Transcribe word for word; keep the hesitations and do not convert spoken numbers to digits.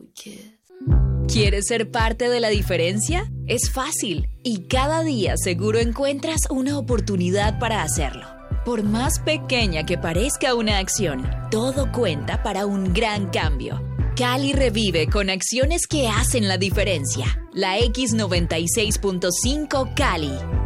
¿Quieres ser parte de la diferencia? Es fácil y cada día seguro encuentras una oportunidad para hacerlo. Por más pequeña que parezca una acción, todo cuenta para un gran cambio. Cali revive con acciones que hacen la diferencia. La X noventa y seis punto cinco Cali.